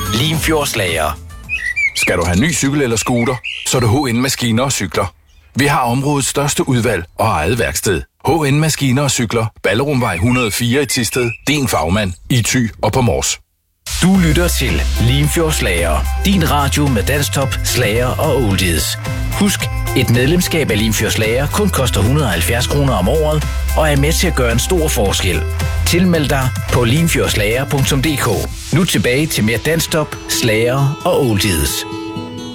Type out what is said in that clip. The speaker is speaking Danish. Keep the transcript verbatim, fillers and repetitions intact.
Limfjordslager. Skal du have ny cykel eller scooter, så er det H N Maskiner og Cykler. Vi har områdets største udvalg og eget værksted. H N Maskiner og Cykler, Ballerumvej et hundrede og fire i Thisted. Din fagmand i Thy og på Mors. Du lytter til Limfjordslager. Din radio med danstop, slager og oldies. Husk, et medlemskab af Limfjordslager kun koster et hundrede og halvfjerds kroner om året og er med til at gøre en stor forskel. Tilmeld dig på limfjordslager punktum d k. Nu tilbage til mere danstop, slager og oldies.